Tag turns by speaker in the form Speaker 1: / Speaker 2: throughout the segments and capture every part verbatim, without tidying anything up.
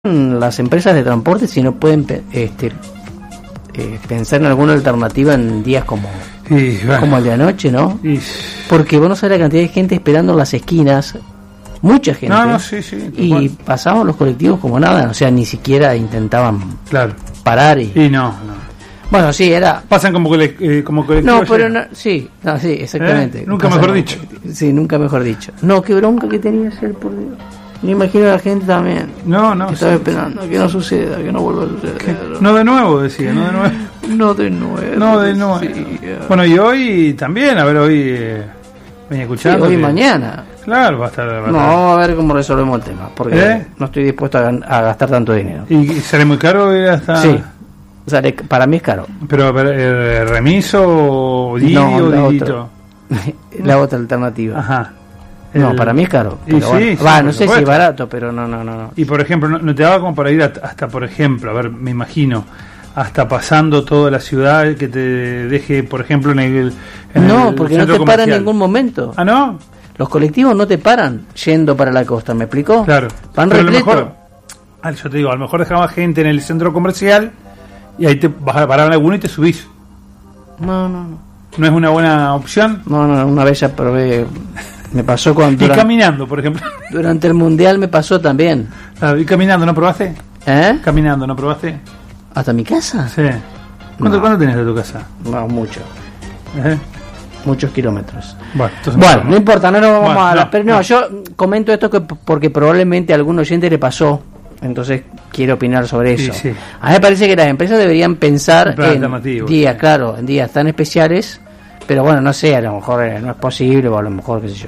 Speaker 1: las empresas de transporte si no pueden este, eh, pensar en alguna alternativa en días como,
Speaker 2: y, bueno,
Speaker 1: como el de anoche, ¿no?
Speaker 2: Y...
Speaker 1: Porque vos no sabés la cantidad de gente esperando en las esquinas, mucha gente,
Speaker 2: no, no, sí, sí,
Speaker 1: y
Speaker 2: bueno.
Speaker 1: pasaban los colectivos como nada, o sea, ni siquiera intentaban
Speaker 2: claro.
Speaker 1: parar y...
Speaker 2: y no, no.
Speaker 1: Bueno, sí, era...
Speaker 2: Pasan como, cole, eh, como colectivo.
Speaker 1: No, pero no, sí, no, sí, exactamente.
Speaker 2: ¿Eh? Nunca
Speaker 1: Pasan,
Speaker 2: mejor dicho.
Speaker 1: Sí, nunca mejor dicho. No, qué bronca que tenía ayer, por Dios. Me imagino a la gente también.
Speaker 2: No, no.
Speaker 1: Que estaba
Speaker 2: sí.
Speaker 1: esperando que no suceda, que no vuelva a suceder.
Speaker 2: ¿Qué? No de nuevo, decía, no de nuevo.
Speaker 1: No de nuevo.
Speaker 2: No de nuevo.
Speaker 1: Sí,
Speaker 2: bueno, y hoy también, a ver, hoy eh, venía escuchando.
Speaker 1: Sí, hoy y
Speaker 2: que...
Speaker 1: mañana.
Speaker 2: Claro, va a estar. Va a estar.
Speaker 1: No, vamos a ver cómo resolvemos el tema, porque
Speaker 2: ¿Eh?
Speaker 1: no estoy dispuesto a, a gastar tanto dinero.
Speaker 2: ¿Y sale muy caro ir hasta...?
Speaker 1: Sí, sale, para mí es caro.
Speaker 2: Pero, a ver, eh, ¿remiso o Didi
Speaker 1: No,
Speaker 2: o
Speaker 1: la
Speaker 2: Didito?
Speaker 1: La otra alternativa.
Speaker 2: Ajá.
Speaker 1: No,
Speaker 2: El...
Speaker 1: para mí es caro.
Speaker 2: Y
Speaker 1: Pero
Speaker 2: sí,
Speaker 1: bueno.
Speaker 2: sí,
Speaker 1: Va,
Speaker 2: por
Speaker 1: no sé si es
Speaker 2: supuesto.
Speaker 1: barato, pero no, no, no. no.
Speaker 2: Y por ejemplo, ¿no, no te daba como para ir hasta, hasta, por ejemplo, a ver, me imagino, hasta pasando toda la ciudad, que te deje, por ejemplo, en el en
Speaker 1: No,
Speaker 2: el
Speaker 1: porque no
Speaker 2: centro
Speaker 1: te para en
Speaker 2: comercial?
Speaker 1: ningún momento.
Speaker 2: Ah, ¿no?
Speaker 1: Los colectivos no te paran yendo para la costa, ¿me explicó?
Speaker 2: Claro.
Speaker 1: Van
Speaker 2: Pero a lo
Speaker 1: repleto.
Speaker 2: mejor, ah, yo te digo, a lo mejor dejaba gente en el centro comercial y ahí te vas a parar en alguno y te subís.
Speaker 1: No, no, no.
Speaker 2: ¿No es una buena opción?
Speaker 1: No, no, una vez ya probé. Me pasó cuando.
Speaker 2: Y
Speaker 1: Durante,
Speaker 2: caminando, por ejemplo.
Speaker 1: durante el mundial me pasó también.
Speaker 2: Ah, y caminando, ¿no probaste?
Speaker 1: ¿Eh?
Speaker 2: Caminando, ¿no probaste?
Speaker 1: ¿Hasta mi casa?
Speaker 2: Sí. ¿Cuánto,
Speaker 1: No.
Speaker 2: ¿cuánto tenés de tu casa?
Speaker 1: No, mucho.
Speaker 2: ¿Eh?
Speaker 1: Muchos kilómetros.
Speaker 2: Bueno, entonces
Speaker 1: Bueno,
Speaker 2: mejor,
Speaker 1: no importa, no nos vamos
Speaker 2: Bueno,
Speaker 1: a hablar.
Speaker 2: no,
Speaker 1: Pero no,
Speaker 2: no.
Speaker 1: yo comento esto que, porque probablemente a algún oyente le pasó. Entonces quiero opinar sobre
Speaker 2: Sí,
Speaker 1: eso.
Speaker 2: sí.
Speaker 1: A mí me parece que las empresas deberían pensar
Speaker 2: Un plan
Speaker 1: en
Speaker 2: alternativo,
Speaker 1: días,
Speaker 2: sí.
Speaker 1: claro, en días tan especiales. Pero bueno, no sé, a lo mejor eh, no es posible o a lo mejor, qué sé yo.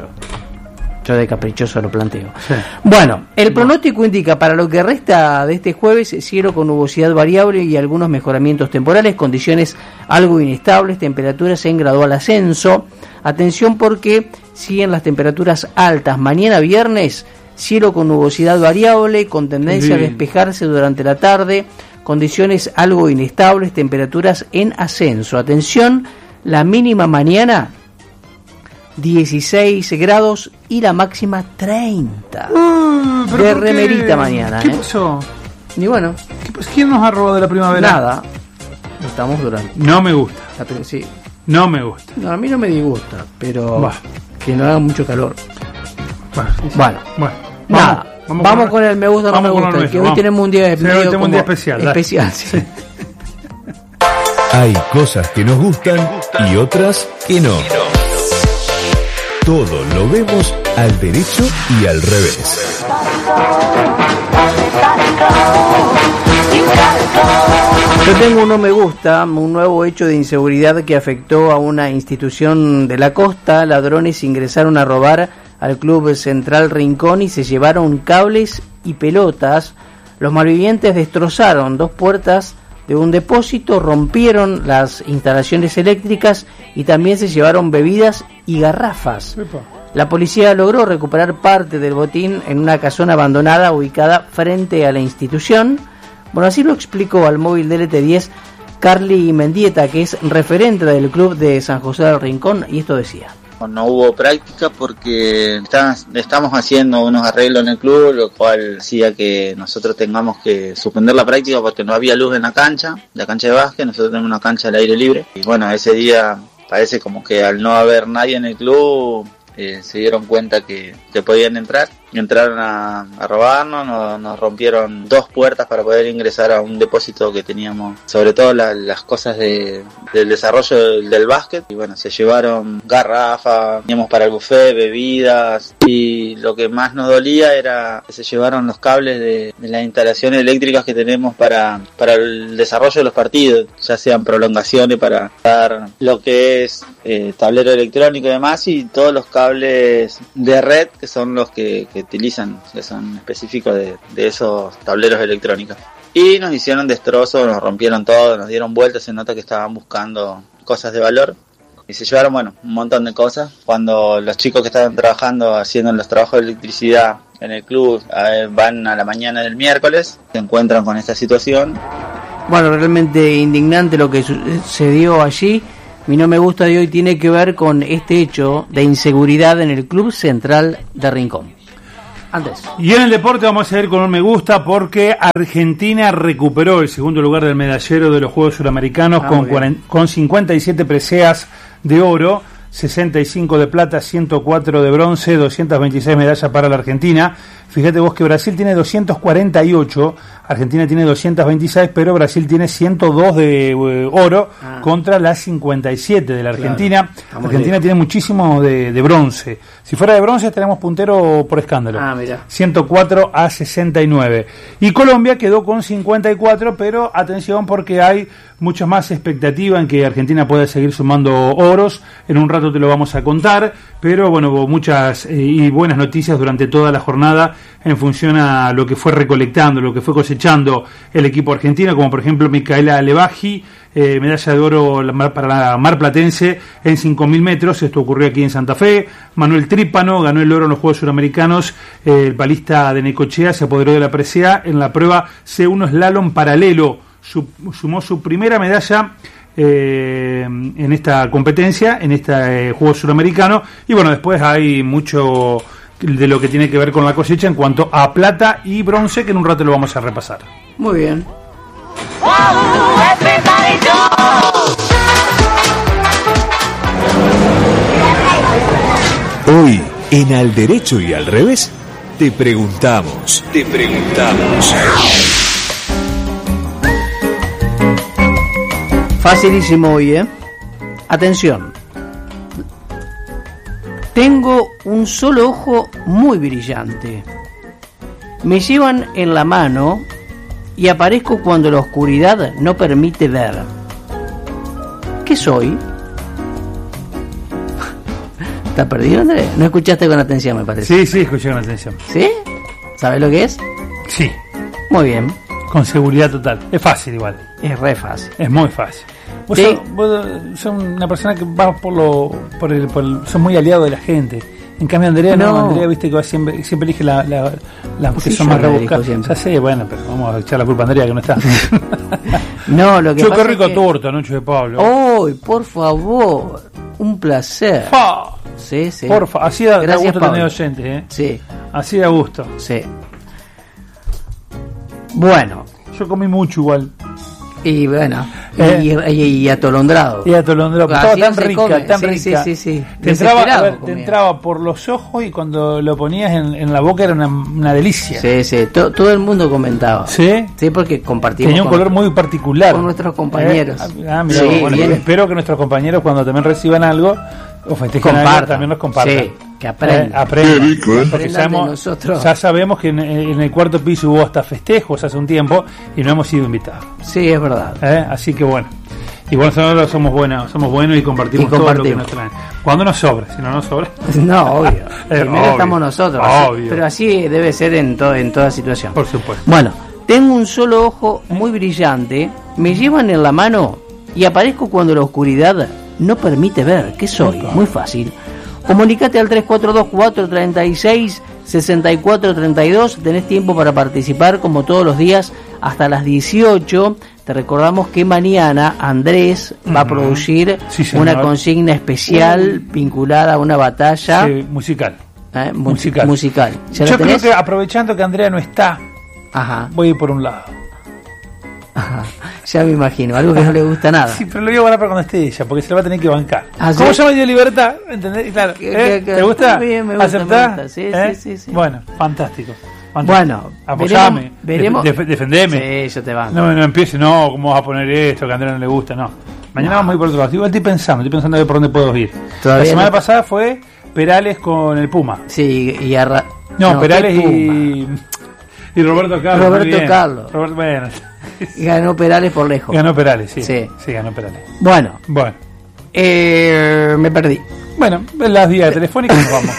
Speaker 1: Yo de caprichoso lo planteo.
Speaker 2: Sí.
Speaker 1: Bueno, el pronóstico indica para lo que resta de este jueves cielo con nubosidad variable y algunos mejoramientos temporales, condiciones algo inestables, temperaturas en gradual ascenso. Atención porque siguen las temperaturas altas. Mañana viernes, cielo con nubosidad variable, con tendencia
Speaker 2: Sí.
Speaker 1: a despejarse durante la tarde, condiciones algo inestables, temperaturas en ascenso. Atención, la mínima mañana dieciséis grados y la máxima treinta.
Speaker 2: Uh, ¿pero
Speaker 1: De
Speaker 2: por qué?
Speaker 1: remerita mañana,
Speaker 2: ¿Qué
Speaker 1: ¿eh?
Speaker 2: pasó?
Speaker 1: Y bueno,
Speaker 2: ¿Qué pasó? ¿Quién nos ha robado de la primavera?
Speaker 1: nada. Estamos durante
Speaker 2: No me gusta.
Speaker 1: la pri- sí.
Speaker 2: No me gusta.
Speaker 1: No, a mí no me disgusta, pero
Speaker 2: Bah.
Speaker 1: que no haga mucho calor.
Speaker 2: Bueno, sí, sí.
Speaker 1: Bueno,
Speaker 2: Bueno,
Speaker 1: nada. Vamos,
Speaker 2: vamos
Speaker 1: con el me gusta o no
Speaker 2: vamos
Speaker 1: me
Speaker 2: con lo
Speaker 1: gusta.
Speaker 2: nuestro,
Speaker 1: Que hoy
Speaker 2: vamos.
Speaker 1: tenemos un día
Speaker 2: Sí,
Speaker 1: medio
Speaker 2: hoy tenemos un
Speaker 1: como
Speaker 2: día especial, dale.
Speaker 1: especial, sí.
Speaker 3: Hay cosas que nos gustan y otras que no. Todo lo vemos al derecho y al revés.
Speaker 1: Yo tengo un no me gusta, un nuevo hecho de inseguridad que afectó a una institución de la costa. Ladrones ingresaron a robar al Club Central Rincón y se llevaron cables y pelotas. Los malvivientes destrozaron dos puertas de un depósito, rompieron las instalaciones eléctricas y también se llevaron bebidas y garrafas.
Speaker 2: Epa.
Speaker 1: La policía logró recuperar parte del botín en una casona abandonada ubicada frente a la institución. Bueno, así lo explicó al móvil del L T diez Carly Mendieta, que es referente del club de San José del Rincón, y esto decía.
Speaker 4: No hubo práctica porque está- estamos haciendo unos arreglos en el club, lo cual hacía que nosotros tengamos que suspender la práctica porque no había luz en la cancha, la cancha de básquet. Nosotros tenemos una cancha al aire libre. Y bueno, ese día parece como que al no haber nadie en el club, eh, se dieron cuenta que, que podían entrar. Entraron a, a robarnos, nos, nos rompieron dos puertas para poder ingresar a un depósito que teníamos, sobre todo la- las cosas de, del desarrollo del, del básquet. Y bueno, se llevaron garrafas, teníamos para el buffet, bebidas, y lo que más nos dolía era que se llevaron los cables de, de las instalaciones eléctricas que tenemos para, para el desarrollo de los partidos, ya sean prolongaciones para dar lo que es eh, tablero electrónico y demás, y todos los cables de red que son los que, que utilizan, que son específicos de, de esos tableros electrónicos. Y nos hicieron destrozos, nos rompieron todo, nos dieron vueltas, se nota que estaban buscando cosas de valor. Y se llevaron, bueno, un montón de cosas. Cuando los chicos que estaban trabajando, haciendo los trabajos de electricidad en el club, eh, van a la mañana del miércoles, se encuentran con esta situación.
Speaker 1: Bueno, realmente indignante lo que sucedió allí. Mi no me gusta de hoy tiene que ver con este hecho de inseguridad en el Club Central de Rincón. Andrés.
Speaker 2: Y en el deporte vamos a ir con un me gusta porque Argentina recuperó el segundo lugar del medallero de los Juegos Suramericanos
Speaker 1: ah,
Speaker 2: con, cuarenta, con cincuenta y siete preseas de oro, sesenta y cinco de plata, ciento cuatro de bronce, doscientas veintiséis medallas para la Argentina. Fíjate vos que Brasil tiene doscientos cuarenta y ocho, Argentina tiene doscientos veintiséis, pero Brasil tiene ciento dos de eh, oro ah. contra las cincuenta y siete de la Argentina. Claro. Argentina bien. Tiene muchísimo de, de bronce. Si fuera de bronce tenemos puntero por escándalo.
Speaker 1: Ah, mira.
Speaker 2: ciento cuatro a sesenta y nueve. Y Colombia quedó con cincuenta y cuatro, pero atención porque hay mucha más expectativa en que Argentina pueda seguir sumando oros. En un rato te lo vamos a contar, pero bueno, hubo muchas eh, y buenas noticias durante toda la jornada en función a lo que fue recolectando, lo que fue cosechando el equipo argentino, como por ejemplo Micaela Levaji, eh, medalla de oro para la marplatense en cinco mil metros, esto ocurrió aquí en Santa Fe. Manuel Trípano ganó el oro en los Juegos Suramericanos, eh, el palista de Necochea se apoderó de la presea en la prueba C uno Slalom paralelo, Su, sumó su primera medalla eh, en esta competencia, en este eh, Juego Suramericano, y bueno, después hay mucho de lo que tiene que ver con la cosecha en cuanto a plata y bronce, que en un rato lo vamos a repasar.
Speaker 1: Muy bien.
Speaker 3: Hoy, en Al Derecho y Al Revés, te preguntamos, te preguntamos.
Speaker 1: Facilísimo hoy, ¿eh? Atención. Tengo un solo ojo muy brillante. Me llevan en la mano y aparezco cuando la oscuridad no permite ver. ¿Qué soy? ¿Estás perdido, Andrés? No escuchaste con atención, me parece.
Speaker 2: Sí, sí, escuché con atención.
Speaker 1: ¿Sí? ¿Sabes lo que es?
Speaker 2: Sí.
Speaker 1: Muy bien.
Speaker 2: Con seguridad total. Es fácil igual.
Speaker 1: Es re fácil.
Speaker 2: Es muy fácil. Vos,
Speaker 1: sí.
Speaker 2: sos, vos sos una persona que va por lo por el, por el sos muy aliado de la gente. En cambio Andrea no, no Andrea viste que va siempre siempre elige la, la, las
Speaker 1: pues
Speaker 2: que
Speaker 1: sí,
Speaker 2: son más rebuscadas. Ya sé, bueno, pero vamos a echar la culpa a Andrea que no está.
Speaker 1: No, lo que
Speaker 2: Yo
Speaker 1: pasa
Speaker 2: qué rico
Speaker 1: es que...
Speaker 2: torta, Noche de Pablo.
Speaker 1: ¡Ay, por favor! Un placer.
Speaker 2: Fa.
Speaker 1: Sí, sí.
Speaker 2: Porfa, así da, da gusto
Speaker 1: Pablo.
Speaker 2: tener oyentes, ¿eh?
Speaker 1: Sí.
Speaker 2: Así da gusto.
Speaker 1: Sí. Bueno.
Speaker 2: Yo comí mucho igual.
Speaker 1: Y bueno,
Speaker 2: eh,
Speaker 1: y, y, y atolondrado.
Speaker 2: Y atolondrado, pero estaba tan rica, come. tan
Speaker 1: sí,
Speaker 2: rica.
Speaker 1: Sí, sí, sí.
Speaker 2: Te entraba, a ver, te entraba por los ojos y cuando lo ponías en, en la boca era una, una delicia.
Speaker 1: Sí, sí, to, todo el mundo comentaba.
Speaker 2: Sí.
Speaker 1: Sí, porque compartimos.
Speaker 2: Tenía un
Speaker 1: con,
Speaker 2: color muy particular.
Speaker 1: Con nuestros compañeros.
Speaker 2: Eh, ah, mira, sí, bueno, espero que nuestros compañeros cuando también reciban algo o festejen algo también nos compartan. Sí,
Speaker 1: que aprendan.
Speaker 2: Eh, aprendan.
Speaker 3: Qué rico, ¿eh?
Speaker 2: Porque sabemos, nosotros. Ya sabemos que en, en el cuarto piso hubo hasta festejos hace un tiempo y no hemos sido invitados.
Speaker 1: Sí, es verdad.
Speaker 2: Eh, así que bueno. Y bueno, nosotros somos buenos, somos buenos y compartimos, y compartimos todo lo que nos traen. Cuando nos sobra, si no nos sobra.
Speaker 1: No, obvio. Primero
Speaker 2: obvio,
Speaker 1: estamos nosotros.
Speaker 2: Obvio.
Speaker 1: Así, pero así debe ser en, to, en toda situación.
Speaker 2: Por supuesto.
Speaker 1: Bueno, tengo un solo ojo muy brillante, me llevan en la mano y aparezco cuando la oscuridad no permite ver. ¿Qué soy? Muy fácil. Comunicate al tres cuatro dos, cuatro tres seis, seis cuatro tres dos. Tenés tiempo para participar como todos los días hasta las dieciocho. Te recordamos que mañana Andrés uh-huh. va a producir
Speaker 2: sí,
Speaker 1: una consigna especial uh. vinculada a una batalla
Speaker 2: sí, musical.
Speaker 1: ¿Eh? musical. musical.
Speaker 2: ¿Ya Yo creo que aprovechando que Andrea no está,
Speaker 1: Ajá.
Speaker 2: voy a ir por un lado.
Speaker 1: Ajá. Ya me imagino, algo que no le gusta nada.
Speaker 2: Sí, pero lo voy a guardar para cuando esté ella, porque se la va a tener que bancar.
Speaker 1: ¿Ah,
Speaker 2: ¿Cómo
Speaker 1: sí?
Speaker 2: yo me dio libertad? ¿Entendés? Claro. ¿Eh?
Speaker 1: Que, que,
Speaker 2: ¿Te gusta?
Speaker 1: Bien, me gusta
Speaker 2: ¿Aceptás?
Speaker 1: Me gusta. Sí,
Speaker 2: ¿Eh?
Speaker 1: sí, sí, sí.
Speaker 2: Bueno, fantástico. fantástico.
Speaker 1: Bueno,
Speaker 2: apoyame,
Speaker 1: veremos,
Speaker 2: def- defendeme.
Speaker 1: Sí, yo te banco.
Speaker 2: No, no empieces, no, ¿cómo vas a poner esto? Que a Andrea no le gusta, no. Mañana no. vamos a ir por otro lado. Igual estoy pensando, estoy pensando a ver por dónde puedo ir. La semana no... pasada fue Perales con el Puma.
Speaker 1: Sí, y arra...
Speaker 2: No, no Perales y... y Roberto Carlos.
Speaker 1: Roberto Carlos.
Speaker 2: Roberto, bueno.
Speaker 1: Ganó Perales por lejos.
Speaker 2: Ganó Perales, sí.
Speaker 1: Sí,
Speaker 2: sí ganó Perales.
Speaker 1: Bueno.
Speaker 2: Bueno.
Speaker 1: Eh, me perdí.
Speaker 2: Bueno, las vías telefónicas nos vamos.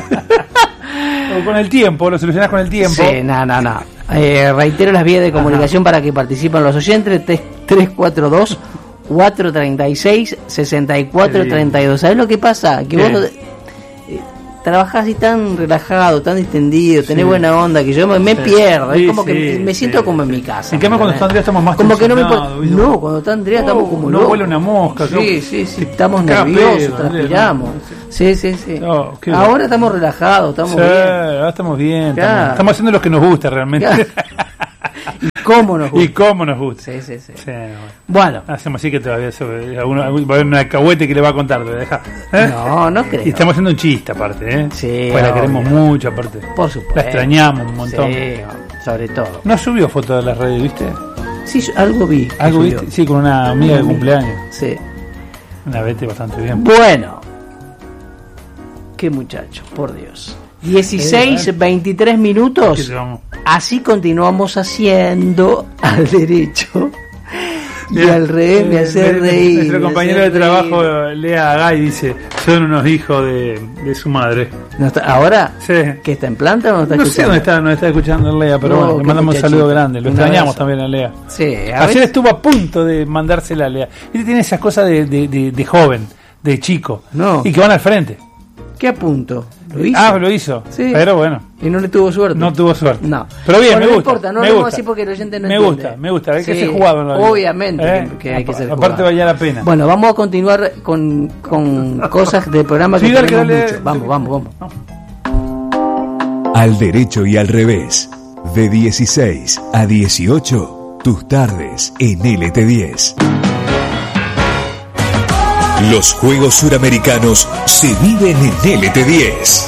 Speaker 2: O con el tiempo, lo solucionás con el tiempo.
Speaker 1: Sí, no, no, no. Eh, reitero las vías de comunicación Ajá. para que participen los oyentes. tres cuatro dos, cuatro tres seis, seis cuatro tres dos. ¿Sabes lo que pasa? Que
Speaker 2: ¿Qué?
Speaker 1: vos... trabajás así tan relajado, tan distendido, tenés sí. buena onda, que yo me, me sí. pierdo, sí, es como sí, que me siento sí, como en mi casa.
Speaker 2: En cambio cuando está Andrea estamos más
Speaker 1: como que no me no, cuando está Andrea oh, estamos como
Speaker 2: no locos. Huele una mosca.
Speaker 1: Sí, sí, sí, sí, estamos nerviosos, pedo, transpiramos. Sí, sí, sí. Oh, ahora bueno. estamos relajados, estamos
Speaker 2: sí,
Speaker 1: bien.
Speaker 2: Ahora estamos bien, claro. estamos, estamos haciendo lo que nos gusta realmente.
Speaker 1: ¿Y cómo nos gusta?
Speaker 2: Y cómo nos gusta.
Speaker 1: Sí, sí, sí. sí
Speaker 2: bueno.
Speaker 1: bueno.
Speaker 2: Hacemos así que todavía sobre, alguna, va a haber una cahuete que le va a contar, te deja.
Speaker 1: ¿Eh? No, no creo.
Speaker 2: Y estamos haciendo un chiste aparte, ¿eh?
Speaker 1: Sí.
Speaker 2: Pues la queremos mucho aparte.
Speaker 1: Por supuesto.
Speaker 2: La extrañamos un montón.
Speaker 1: Sí, sobre todo.
Speaker 2: ¿No subió fotos de las redes, viste?
Speaker 1: Sí, algo vi.
Speaker 2: ¿Algo viste? Sí, con una amiga de cumpleaños.
Speaker 1: Sí.
Speaker 2: Una vete bastante bien.
Speaker 1: Bueno. Qué muchacho, por Dios. dieciséis, veintitrés minutos. Así continuamos haciendo al derecho y al revés me hace reír.
Speaker 2: Nuestro compañero de trabajo, Lea Gay, dice: son unos hijos de, de su madre.
Speaker 1: ¿No está, ¿Ahora?
Speaker 2: Sí.
Speaker 1: ¿Que está en planta o no está
Speaker 2: no
Speaker 1: escuchando?
Speaker 2: sé dónde está, no está escuchando Lea, pero no, bueno, le mandamos un saludo grande. Lo extrañamos también a Lea.
Speaker 1: Sí,
Speaker 2: a Ayer veces... estuvo a punto de mandársela a Lea. Él tiene esas cosas de, de, de, de joven, de chico,
Speaker 1: no.
Speaker 2: y que van al frente.
Speaker 1: ¿Qué a punto? ¿Lo hizo?
Speaker 2: Ah, lo hizo. Sí. Pero bueno.
Speaker 1: Y no le tuvo suerte.
Speaker 2: No tuvo suerte.
Speaker 1: No.
Speaker 2: Pero bien,
Speaker 1: bueno,
Speaker 2: me
Speaker 1: no
Speaker 2: gusta.
Speaker 1: importa, no
Speaker 2: me
Speaker 1: lo
Speaker 2: gusta.
Speaker 1: así porque el oyente no
Speaker 2: me
Speaker 1: entiende.
Speaker 2: gusta, me gusta. Hay
Speaker 1: sí,
Speaker 2: que ser jugado en la vida.
Speaker 1: Obviamente
Speaker 2: ¿Eh?
Speaker 1: que, que hay que ser
Speaker 2: Aparte
Speaker 1: jugado.
Speaker 2: valía la pena.
Speaker 1: Bueno, vamos a continuar con, con cosas del programa que sí, tenemos dale, mucho. Vamos, vamos, vamos.
Speaker 3: Al derecho y al revés. De dieciséis a dieciocho, tus tardes en L T diez. Los Juegos Suramericanos se viven en L T diez.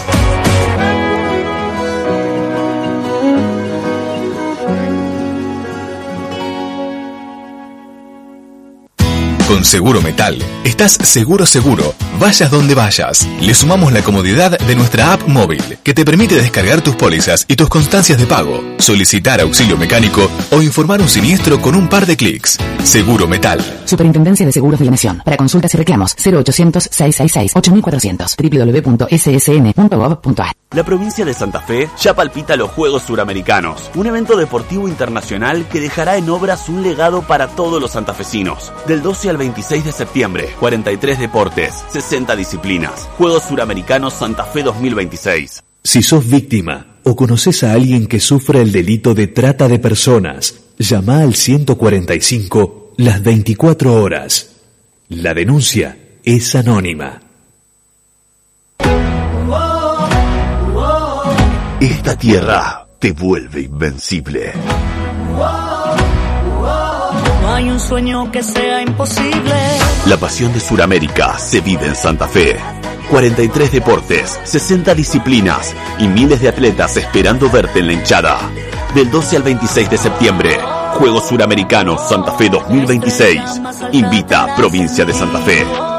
Speaker 3: Con Seguro Metal, estás seguro seguro, vayas donde vayas. Le sumamos la comodidad de nuestra app móvil, que te permite descargar tus pólizas y tus constancias de pago, solicitar auxilio mecánico o informar un siniestro con un par de clics. Seguro Metal.
Speaker 5: Superintendencia de Seguros de la Nación. Para consultas y reclamos, cero ochocientos, seiscientos sesenta y seis, ocho mil cuatrocientos, doble u doble u doble u punto s s n punto gov punto a r.
Speaker 6: La provincia de Santa Fe ya palpita los Juegos Suramericanos, un evento deportivo internacional que dejará en obras un legado para todos los santafesinos. Del doce al veintiséis de septiembre, cuarenta y tres deportes, sesenta disciplinas. Juegos Suramericanos Santa Fe dos mil veintiséis.
Speaker 3: Si sos víctima o conoces a alguien que sufre el delito de trata de personas, llama al ciento cuarenta y cinco las veinticuatro horas. La denuncia es anónima.
Speaker 6: Esta tierra te vuelve invencible.
Speaker 7: No hay un sueño que sea imposible.
Speaker 6: La pasión de Suramérica se vive en Santa Fe. cuarenta y tres deportes, sesenta disciplinas y miles de atletas esperando verte en la hinchada. Del doce al veintiséis de septiembre, Juegos Suramericanos Santa Fe dos mil veintiséis. Invita Provincia de Santa Fe.